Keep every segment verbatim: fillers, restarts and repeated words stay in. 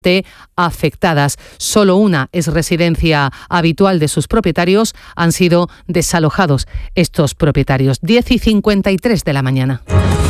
afectadas. Solo una es residencia habitual de sus propietarios. Han sido desalojados estos propietarios. diez y cincuenta y tres de la mañana.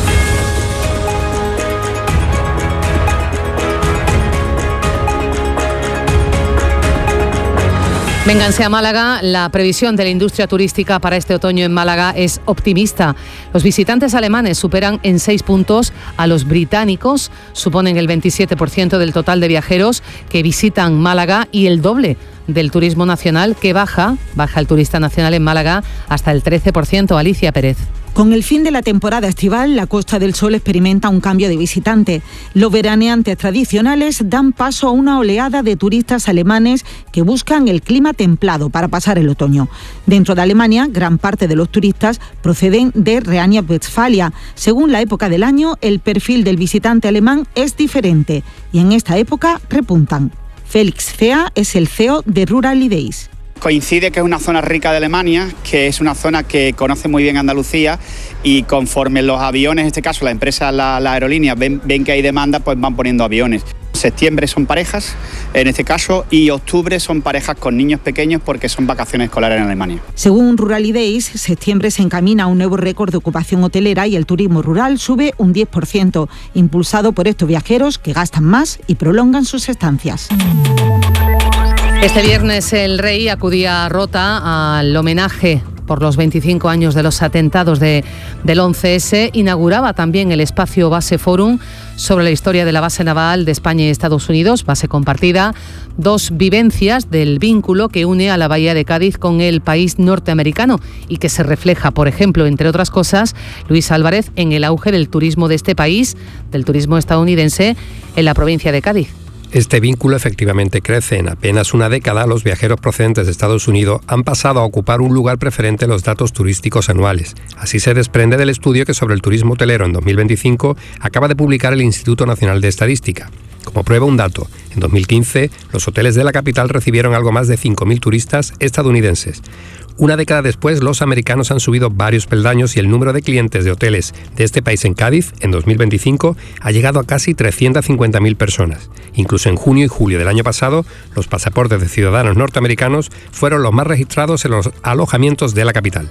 Vénganse a Málaga. La previsión de la industria turística para este otoño en Málaga es optimista. Los visitantes alemanes superan en seis puntos a los británicos, suponen el veintisiete por ciento del total de viajeros que visitan Málaga y el doble del turismo nacional, que baja, baja el turista nacional en Málaga hasta el trece por ciento. Alicia Pérez. Con el fin de la temporada estival, la Costa del Sol experimenta un cambio de visitante. Los veraneantes tradicionales dan paso a una oleada de turistas alemanes que buscan el clima templado para pasar el otoño. Dentro de Alemania, gran parte de los turistas proceden de Renania-Westfalia. Según la época del año, el perfil del visitante alemán es diferente y en esta época repuntan. Félix Cea es el C E O de Rural Days. Coincide que es una zona rica de Alemania, que es una zona que conoce muy bien Andalucía, y conforme los aviones, en este caso las empresas, las la aerolíneas, ven, ven que hay demanda, pues van poniendo aviones. Septiembre son parejas, en este caso, y octubre son parejas con niños pequeños porque son vacaciones escolares en Alemania. Según Rural Days, septiembre se encamina a un nuevo récord de ocupación hotelera y el turismo rural sube un diez por ciento, impulsado por estos viajeros que gastan más y prolongan sus estancias. Este viernes el Rey acudía a Rota al homenaje por los veinticinco años de los atentados de, del once ese. Inauguraba también el espacio Base Forum sobre la historia de la base naval de España y Estados Unidos, base compartida, dos vivencias del vínculo que une a la Bahía de Cádiz con el país norteamericano y que se refleja, por ejemplo, entre otras cosas, Luis Álvarez, en el auge del turismo de este país, del turismo estadounidense, en la provincia de Cádiz. Este vínculo efectivamente crece. En apenas una década, los viajeros procedentes de Estados Unidos han pasado a ocupar un lugar preferente en los datos turísticos anuales. Así se desprende del estudio que sobre el turismo hotelero en dos mil veinticinco acaba de publicar el Instituto Nacional de Estadística. Como prueba un dato, en dos mil quince los hoteles de la capital recibieron algo más de cinco mil turistas estadounidenses. Una década después, los americanos han subido varios peldaños y el número de clientes de hoteles de este país en Cádiz, en dos mil veinticinco, ha llegado a casi trescientas cincuenta mil personas. Incluso en junio y julio del año pasado, los pasaportes de ciudadanos norteamericanos fueron los más registrados en los alojamientos de la capital.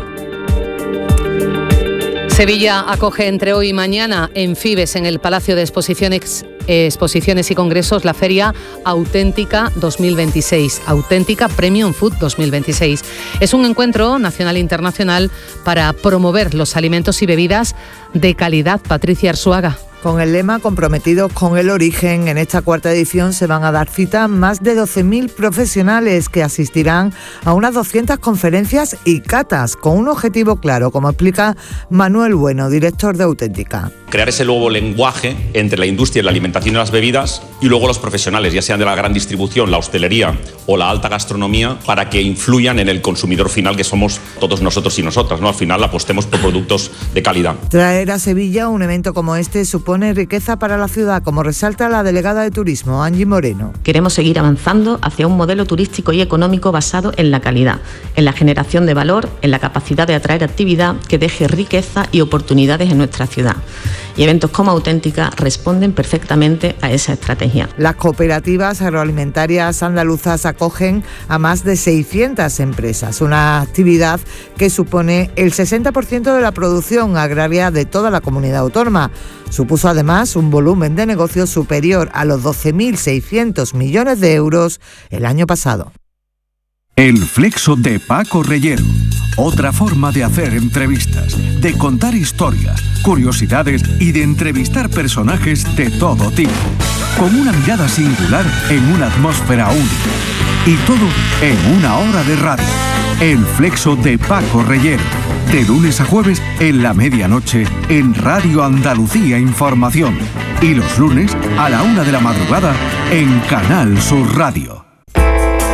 Sevilla acoge entre hoy y mañana en Fibes, en el Palacio de Exposiciones, Exposiciones y Congresos, la Feria Auténtica dos mil veintiséis, Auténtica Premium Food dos mil veintiséis. Es un encuentro nacional e internacional para promover los alimentos y bebidas de calidad. Patricia Arzuaga. Con el lema Comprometidos con el origen, en esta cuarta edición se van a dar cita más de doce mil profesionales que asistirán a unas doscientas conferencias y catas con un objetivo claro, como explica Manuel Bueno, director de Auténtica. Crear ese nuevo lenguaje entre la industria, la alimentación y las bebidas y luego los profesionales, ya sean de la gran distribución, la hostelería o la alta gastronomía, para que influyan en el consumidor final que somos todos nosotros y nosotras, ¿no? Al final apostemos por productos de calidad. Traer a Sevilla un evento como este supone riqueza para la ciudad, como resalta la delegada de Turismo, Angie Moreno. Queremos seguir avanzando hacia un modelo turístico y económico basado en la calidad, en la generación de valor, en la capacidad de atraer actividad que deje riqueza y oportunidades en nuestra ciudad. Y eventos como Auténtica responden perfectamente a esa estrategia. Las cooperativas agroalimentarias andaluzas acogen a más de seiscientas empresas, una actividad que supone el sesenta por ciento de la producción agraria de toda la comunidad autónoma. Supuso además un volumen de negocio superior a los doce mil seiscientos millones de euros el año pasado. El Flexo de Paco Reyero. Otra forma de hacer entrevistas, de contar historias, curiosidades y de entrevistar personajes de todo tipo. Con una mirada singular en una atmósfera única. Y todo en una hora de radio. El Flexo de Paco Reyero. De lunes a jueves en la medianoche en Radio Andalucía Información. Y los lunes a la una de la madrugada en Canal Sur Radio.